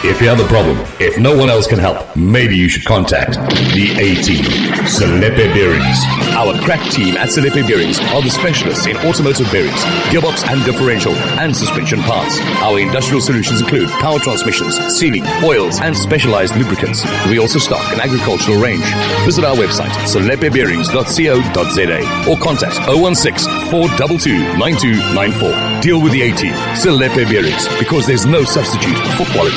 If you have a problem, if no one else can help, maybe you should contact the A-Team, Selepe Bearings. Our crack team at Selepe Bearings are the specialists in automotive bearings, gearbox and differential, and suspension parts. Our industrial solutions include power transmissions, sealing, oils, and specialized lubricants. We also stock an agricultural range. Visit our website, selepebearings.co.za, or contact 016-422-9294. Deal with the A-Team, Selepe Bearings, because there's no substitute for quality.